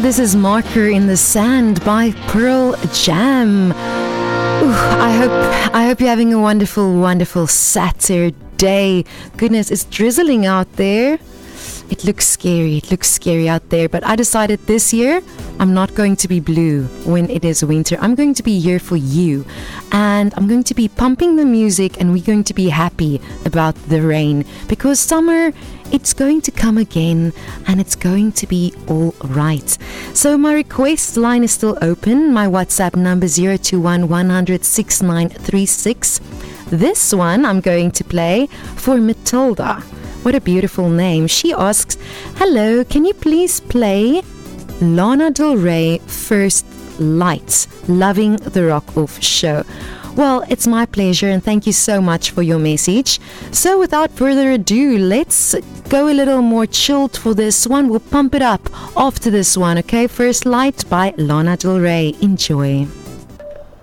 This is Marker in the Sand by Pearl Jam. I hope you're having a wonderful Saturday. Goodness, it's drizzling out there. It looks scary out there, but I decided this year I'm not going to be blue when it is winter. I'm going to be here for you, and I'm going to be pumping the music, and we're going to be happy about the rain, because summer, it's going to come again, and it's going to be all right. So my request line is still open. My WhatsApp number 021 100 6936. This one I'm going to play for Matilda. What a beautiful name. She asks, hello, can you please play Lana Del Rey, First Lights, Loving the Rock Off Show? Well, it's my pleasure, and thank you so much for your message. So without further ado, let's go a little more chilled for this one. We'll pump it up after this one, okay? First Light by Lana Del Rey. Enjoy.